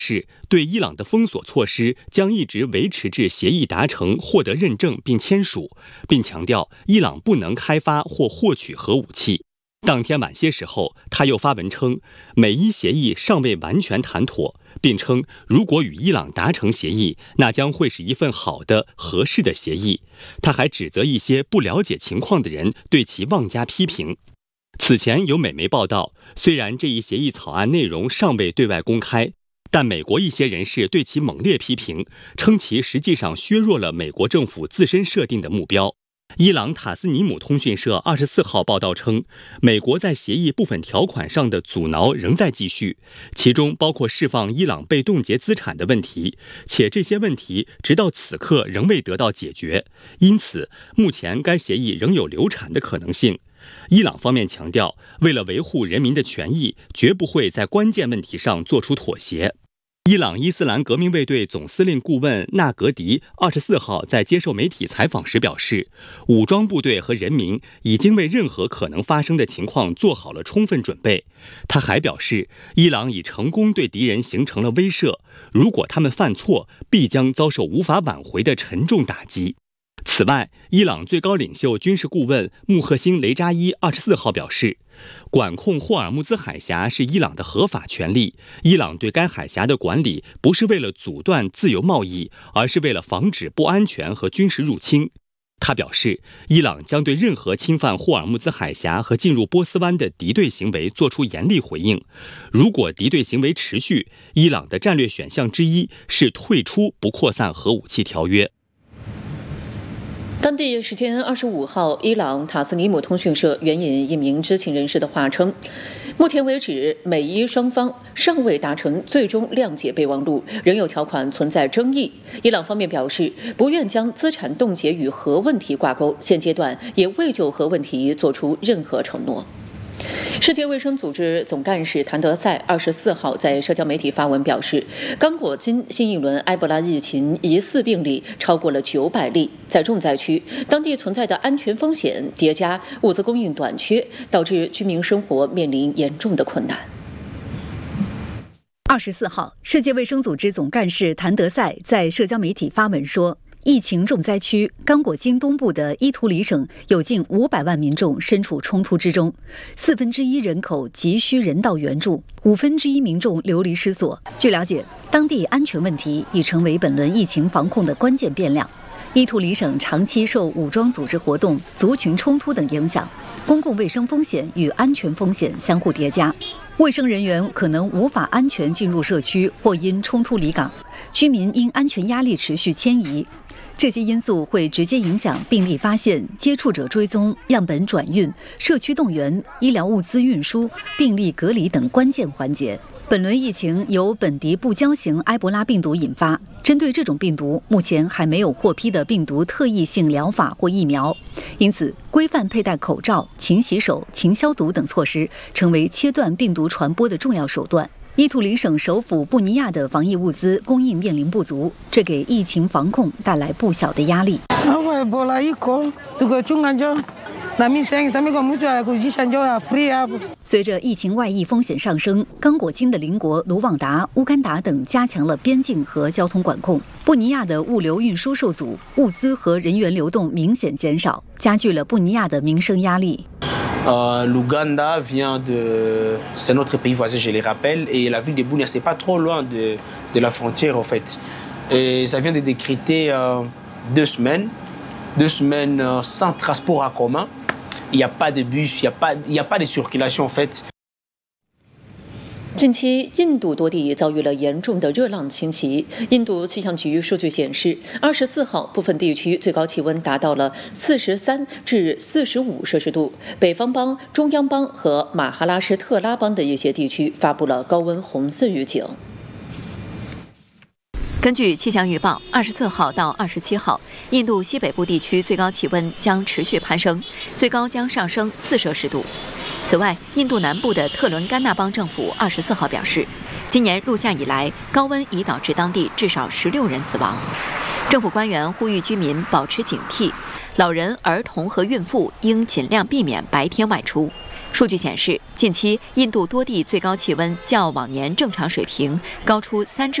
是对伊朗的封锁措施将一直维持至协议达成、获得认证并签署，并强调伊朗不能开发或获取核武器。当天晚些时候，他又发文称，美伊协议尚未完全谈妥，并称如果与伊朗达成协议，那将会是一份好的、合适的协议。他还指责一些不了解情况的人对其妄加批评。此前有美媒报道，虽然这一协议草案内容尚未对外公开，但美国一些人士对其猛烈批评，称其实际上削弱了美国政府自身设定的目标。伊朗塔斯尼姆通讯社24号报道称，美国在协议部分条款上的阻挠仍在继续，其中包括释放伊朗被冻结资产的问题，且这些问题直到此刻仍未得到解决，因此目前该协议仍有流产的可能性。伊朗方面强调，为了维护人民的权益，绝不会在关键问题上做出妥协。伊朗伊斯兰革命卫队总司令顾问纳格迪24号在接受媒体采访时表示，武装部队和人民已经为任何可能发生的情况做好了充分准备。他还表示，伊朗已成功对敌人形成了威慑，如果他们犯错，必将遭受无法挽回的沉重打击。此外，伊朗最高领袖军事顾问穆赫辛·雷扎伊24号表示，管控霍尔木兹海峡是伊朗的合法权利，伊朗对该海峡的管理不是为了阻断自由贸易，而是为了防止不安全和军事入侵。他表示，伊朗将对任何侵犯霍尔木兹海峡和进入波斯湾的敌对行为做出严厉回应。如果敌对行为持续，伊朗的战略选项之一是退出不扩散核武器条约。 当地时间25号，伊朗塔斯尼姆通讯社援引一名知情人士的话称，目前为止，美伊双方尚未达成最终谅解备忘录，仍有条款存在争议。伊朗方面表示，不愿将资产冻结与核问题挂钩，现阶段也未就核问题做出任何承诺。世界卫生组织总干事谭德赛24号在社交媒体发文表示，刚果金新一轮埃博拉疫情疑似病例超过了900例，在重灾区，当地存在的安全风险叠加物资供应短缺，导致居民生活面临严重的困难。 24号，世界卫生组织总干事谭德赛在社交媒体发文说，疫情重灾区刚果金东部的伊图里省有近500万民众身处冲突之中，1/4人口急需人道援助，1/5民众流离失所。据了解，当地安全问题已成为本轮疫情防控的关键变量。伊图里省长期受武装组织活动、族群冲突等影响，公共卫生风险与安全风险相互叠加，卫生人员可能无法安全进入社区，或因冲突离岗，居民因安全压力持续迁移。这些因素会直接影响病例发现、接触者追踪、样本转运、社区动员、医疗物资运输、病例隔离等关键环节。本轮疫情由本地不交型埃博拉病毒引发，针对这种病毒，目前还没有获批的病毒特异性疗法或疫苗，因此规范佩戴口罩、勤洗手、勤消毒等措施成为切断病毒传播的重要手段。伊图里省首府布尼亚的防疫物资供应面临不足，这给疫情防控带来不小的压力。随着疫情外溢风险上升，刚果金的邻国卢旺达、乌干达等加强了边境和交通管控。布尼亚的物流运输受阻，物资和人员流动明显减少，加剧了布尼亚的民生压力。 L'Ouganda vient c'est notre pays voisin, je les rappelle, et la ville de Bunia, c'est pas trop loin de la frontière en fait. Et ça vient de décréter 2 semaines sans transport en commun. Il n'y a pas de bus, il n'y a pas de circulation en fait. 近期，印度多地遭遇了严重的热浪侵袭。印度气象局数据显示，24号部分地区最高气温达到了43至45摄氏度，北方邦、中央邦和马哈拉施特拉邦的一些地区发布了高温红色预警。 根据气象预报，24号到27号，印度西北部地区最高气温将持续攀升，最高将上升4摄氏度。此外，印度南部的特伦甘纳邦政府24号表示，今年入夏以来，高温已导致当地至少16人死亡。政府官员呼吁居民保持警惕，老人、儿童和孕妇应尽量避免白天外出。 数据显示，近期印度多地最高气温较往年正常水平高出3至